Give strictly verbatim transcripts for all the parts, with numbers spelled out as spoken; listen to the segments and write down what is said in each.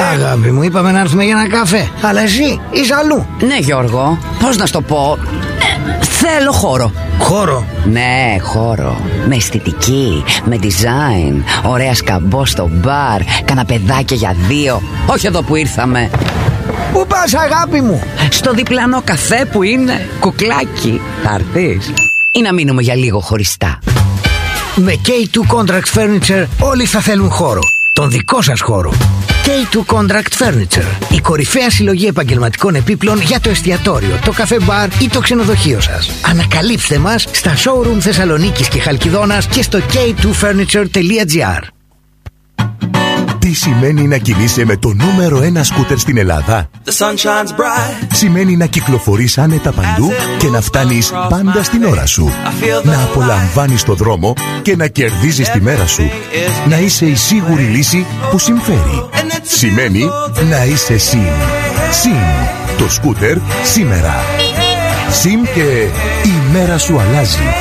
Αγάπη μου, είπαμε να έρθουμε για ένα καφέ. Αλλά εσύ είσαι αλλού. Ναι, Γιώργο, πώς να σου το πω. ε, Θέλω χώρο. Χώρο? Ναι, χώρο. Με αισθητική, με design. Ωραία σκαμπό στο μπαρ. Καναπεδάκια για δύο. Όχι εδώ που ήρθαμε. Πού πας, αγάπη μου? Στο διπλανό καφέ που είναι κουκλάκι. Θα έρθεις ή να μείνουμε για λίγο χωριστά? Με κέι τού Contract Furniture όλοι θα θέλουν χώρο. Τον δικό σας χώρο. κέι τού Contract Furniture. Η κορυφαία συλλογή επαγγελματικών επίπλων για το εστιατόριο, το καφέ μπαρ ή το ξενοδοχείο σας. Ανακαλύψτε μας στα showroom Θεσσαλονίκης και Χαλκιδόνας και στο κέι τού φέρνιτσερ τελεία τζι άρ. Τι σημαίνει να κινείσαι με το νούμερο ένα σκούτερ στην Ελλάδα? Σημαίνει να κυκλοφορείς άνετα παντού και να φτάνεις πάντα στην ώρα σου. Να απολαμβάνεις το δρόμο και να κερδίζεις τη μέρα σου. Να είσαι η σίγουρη λύση που συμφέρει. Σημαίνει να είσαι ΣΥΜ. ΣΥΜ. Το σκούτερ σήμερα. ΣΥΜ και η μέρα σου αλλάζει.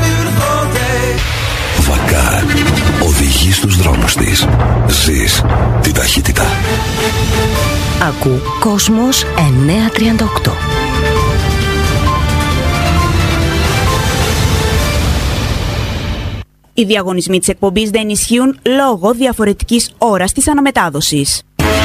Βακάρ. Οδηγεί στους δρόμους της. Ζεις την ταχύτητα. Ακού Κόσμος εννιακόσια τριάντα οκτώ. Οι διαγωνισμοί της εκπομπής δεν ισχύουν λόγω διαφορετικής ώρας της αναμετάδοσης.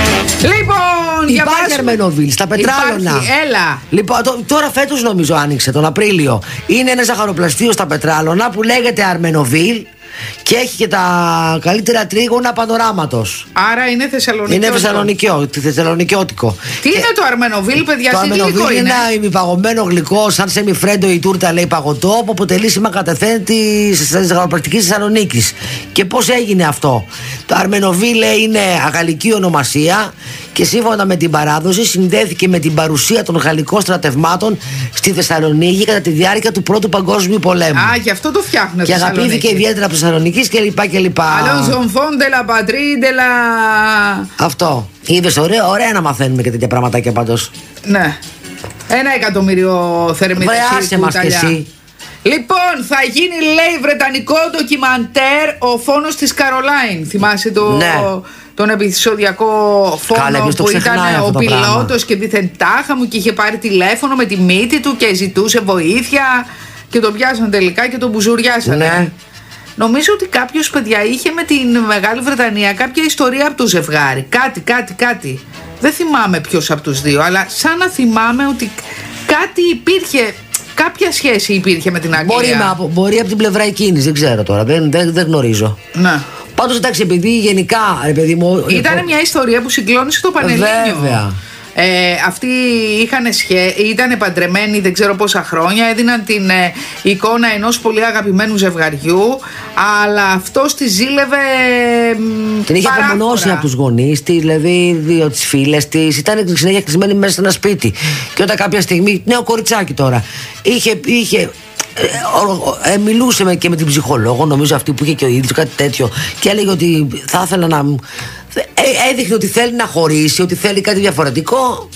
Λοιπόν, υπάρχει Αρμενοβίλ στα Πετράλωνα. Υπάρχει, έλα. Λοιπόν, το, τώρα φέτος νομίζω άνοιξε τον Απρίλιο. Είναι ένα ζαχαροπλαστείο στα Πετράλωνα που λέγεται Αρμενοβίλ και έχει και τα καλύτερα τρίγωνα πανοράματος. Άρα είναι θεσσαλονικιώτικο. Είναι θεσσαλονικιό, θεσσαλονικιώτικο. Τι και είναι το Αρμενοβίλ, παιδιά? Το Αρμενοβίλ είναι, είναι ένα ημιπαγωμένο γλυκό, σαν σεμιφρέντο η τούρτα λέει παγωτό, που αποτελεί σήμα κατευθέν της ζαχαροπλαστικής Θεσσαλονίκης. Και πώς έγινε αυτό? Το Αρμενοβίλ είναι αγαλλική ονομασία και σύμφωνα με την παράδοση συνδέθηκε με την παρουσία των γαλλικών στρατευμάτων στη Θεσσαλονίκη κατά τη διάρκεια του Πρώτου Παγκόσμιου Πολέμου. Α, γι' αυτό το φτιάχνουν. Και αγαπήθηκε ιδιαίτερα από Θεσσαλονίκη κλπ. κλπ. Allons enfants de la patrie de la. Αυτό. Είδες, ωραία, ωραία να μαθαίνουμε και τέτοια πραγματάκια πάντως. Ναι. Ένα εκατομμύριο θερμίδες. Βρεάσε μας κι εσύ. Λοιπόν, θα γίνει, λέει, βρετανικό ντοκιμαντέρ Ο φόνος της Καρολάιν. Θυμάσαι το, ναι. τον επεισοδιακό φόνο? Κάλε, που ήταν ο πιλότος και δίθεν τάχα μου και είχε πάρει τηλέφωνο με τη μύτη του και ζητούσε βοήθεια και τον πιάσαν τελικά και τον μπουζουριάσανε. Ναι. Νομίζω ότι κάποιος, παιδιά, είχε με την Μεγάλη Βρετανία κάποια ιστορία από το ζευγάρι. Κάτι, κάτι, κάτι. Δεν θυμάμαι ποιος από τους δύο, αλλά σαν να θυμάμαι ότι κάτι υπήρχε. Κάποια σχέση υπήρχε με την Αγγλία. Μπορεί, μα, μπορεί από την πλευρά εκείνης, δεν ξέρω τώρα. Δεν, δεν, δεν γνωρίζω. Ναι. Πάντως, εντάξει, επειδή γενικά, ρε παιδί μου. Ήταν μια ιστορία που συγκλώνησε το Πανελλήνιο. Βέβαια. Ε, αυτοί είχαν σχέ... ήταν παντρεμένοι δεν ξέρω πόσα χρόνια, έδιναν την ε, εικόνα ενός πολύ αγαπημένου ζευγαριού, αλλά αυτός τη ζήλευε. Την είχε απομονώσει από τους γονείς της, δηλαδή δύο τις φίλες της. Ήταν συνέχεια κλεισμένη μέσα σε ένα σπίτι. Και όταν κάποια στιγμή, νέο κοριτσάκι τώρα, είχε. είχε Ε, ε, μιλούσε με, και με την ψυχολόγο, νομίζω αυτή που είχε και ο ίδιος κάτι τέτοιο, και έλεγε ότι θα ήθελα να. Ε, έδειχνε ότι θέλει να χωρίσει, ότι θέλει κάτι διαφορετικό.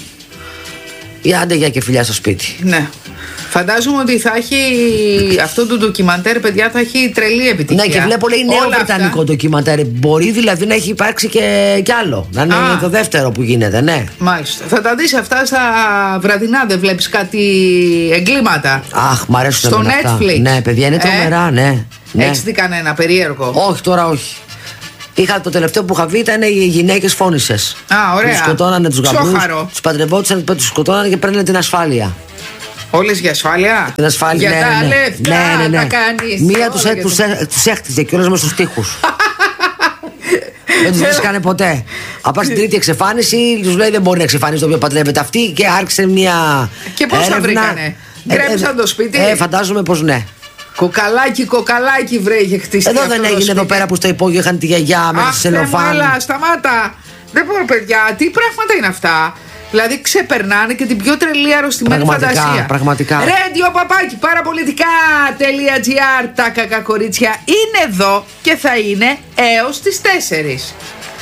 Ή άντε για και φιλιά στο σπίτι. Ναι. Φαντάζομαι ότι θα έχει αυτό το ντοκιμαντέρ, παιδιά, θα έχει τρελή επιτυχία. Ναι, και βλέπω λέει νέο βρετανικό αυτά... ντοκιμαντέρ. Μπορεί δηλαδή να έχει υπάρξει και κι άλλο. Να είναι Α. το δεύτερο που γίνεται, ναι. Μάλιστα. Θα τα δεις αυτά στα βραδινά, δεν βλέπεις κάτι εγκλήματα? Αχ, μ' αρέσουν στο Netflix. Αυτά. Ναι, παιδιά, είναι τρομερά, ε? ναι. ναι. Έχεις δει κανένα περίεργο? Όχι, τώρα όχι. Είχα, το τελευταίο που είχα δει ήταν οι γυναίκες φώνησες. Α, ωραία. Τους σκοτώνανε τους γαμπρούς, τους παντρευόντουσαν, τους σκοτώνανε και παίρνανε την ασφάλεια. Όλες για ασφάλεια? Την ασφάλεια, για ναι, τα ναι, λεφτά ναι, ναι, ναι. τα κάνεις. Μία τους, τους, τους έχτιζε κιόλας μες στους τοίχους. Δεν τους βρίσκανε ποτέ. Από την τρίτη εξεφάνιση τους λέει δεν μπορεί να εξεφανίσει το οποίο παντρεύεται αυτή και άρχισε μια. Και πώς θα βρήκανε? Γκρέμισαν το σπίτι? Ε, φαντάζομαι πως ναι. Κοκαλάκι, κοκαλάκι βρε, είχε χτιστεί. Εδώ δεν έγινε εδώ πέρα που στο υπόγειο είχαν τη γιαγιά με τη σελοφάν. Έλα, σταμάτα. Δεν μπορώ, παιδιά, τι πράγματα είναι αυτά? Δηλαδή ξεπερνάνε και την πιο τρελή αρρωστημένη πραγματικά, φαντασία. Πραγματικά. Radio παπάκι παραπολιτικά.gr. Τα κακά κορίτσια είναι εδώ και θα είναι έως τις τέσσερις.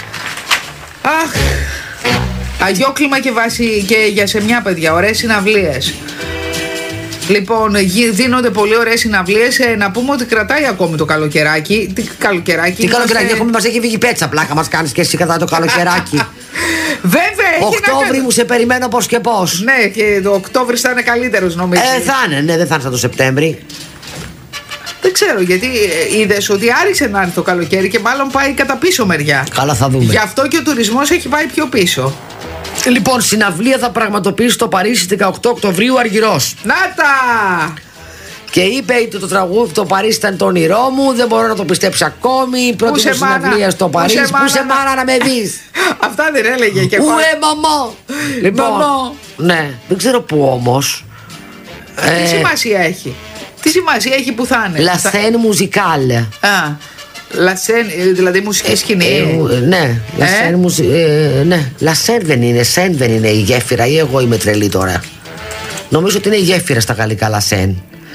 Αχ. Αγιόκλημα και, βάση, και για σε μια, παιδιά, ωραίες συναυλίες. Λοιπόν, δίνονται πολύ ωραίες συναυλίες. Ε, να πούμε ότι κρατάει ακόμη το καλοκαιράκι. Τι καλοκαιράκι? Τι καλοκαιράκι, έχουμε, μας έχει βγει πέτσα, πλάκα μας κάνεις και εσύ κατά το καλοκαιράκι. Βέβαια, έχει Οκτώβρη να... μου σε περιμένω πώς και πώς. Ναι, και το Οκτώβρη θα είναι καλύτερος νομίζω. Ε, θα είναι, ναι, δεν θα είναι σαν το Σεπτέμβρη. Δεν ξέρω γιατί είδες ότι άρχισε να έρθει το καλοκαίρι και μάλλον πάει κατά πίσω μεριά. Καλά, θα δούμε. Γι' αυτό και ο τουρισμός έχει πάει πιο πίσω. Λοιπόν, συναυλία θα πραγματοποιήσει στο Παρίσι δεκαοκτώ Οκτωβρίου Αργυρός. Να τα! Και είπε το, το τραγούδι το Παρίσι ήταν το όνειρό μου, δεν μπορώ να το πιστέψω ακόμη. Η πρώτη μου συναυλία στο Παρίσι. Πού σε μάνα να με δεις. Αυτά δεν έλεγε και εγώ. Ουε μαμό. Λοιπόν, ναι, δεν ξέρω πού όμως. Τι ε... σημασία έχει. Τι σημασία έχει που θα είναι. La scène musicale. Α, la scène, δηλαδή μουσική σκηνή. Ε, ε, ναι, la scène musicale. Ε, ναι, la scène δεν είναι, scène δεν είναι η γέφυρα ή εγώ είμαι τρελή τώρα. Νομίζω ότι είναι η γέφυρα στα γαλλικά la scène.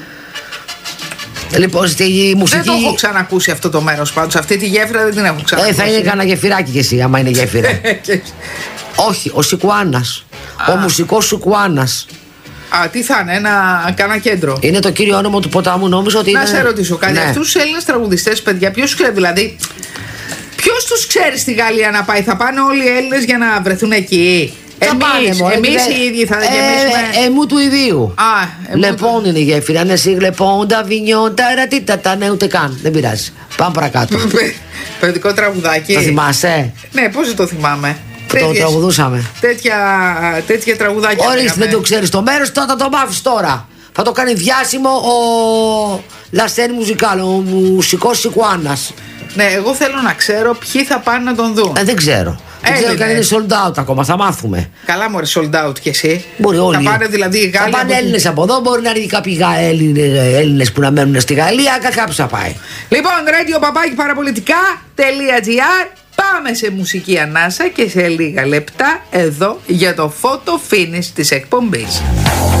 Λοιπόν, στη μουσική... Δεν το έχω ξανακούσει αυτό το μέρος πάντως. Αυτή τη γέφυρα δεν την έχω ξανακούσει. Ε, θα είναι κανένα γεφυράκι κι εσύ, άμα είναι γέφυρα. Όχι, ο Σικουάνας. Ο μουσικός Σικουάνας. Α, τι θα είναι, ένα κάνα κέντρο. Είναι το κύριο όνομα του ποτάμου, νόμιζα ότι να είναι. Να σε ρωτήσω κάτι. Ναι. Αυτούς τους Έλληνες τραγουδιστές, παιδιά, ποιος τους ξέρει, δηλαδή. Ποιος τους ξέρει στη Γαλλία να πάει, θα πάνε όλοι οι Έλληνες για να βρεθούν εκεί. Εμείς, εμείς οι ίδιοι θα γεμίσουμε. Ε, εμού του ιδίου. Α, λοιπόν είναι η γέφυρα. Είναι εσύ, λοιπόν, τα βινιόν, τα ρατήτα, τα ναι, ούτε καν. Δεν πειράζει. Πάμε παρακάτω. Παιδικό τραγουδάκι. Το θυμάσαι? Ναι, πώς δεν το θυμάμαι. Που το τραγουδούσαμε. Τέτοια, τέτοια τραγουδάκια. Ορίστε, δεν το ξέρεις το μέρος, τότε θα το μάθεις τώρα. Θα το κάνει διάσημο ο Λασέν Μουζικάλ, ο μουσικός Σικουάνας. Ναι, εγώ θέλω να ξέρω ποιοι θα πάνε να τον δουν. Ε, δεν ξέρω. Δεν ξέρω καν είναι sold out ακόμα, θα μάθουμε. Καλά, μωρέ, sold out κι εσύ. Μπορεί όλοι. Θα πάνε δηλαδή οι Γάλλοι. Θα πάνε Έλληνες από εδώ, μπορεί να είναι κάποιοι Έλληνες που να μένουν στη Γαλλία, κάποιος θα πάει. Λοιπόν, radio παπάκι παραπολιτικά.gr. Πάμε σε μουσική ανάσα και σε λίγα λεπτά εδώ για το photo finish της εκπομπής.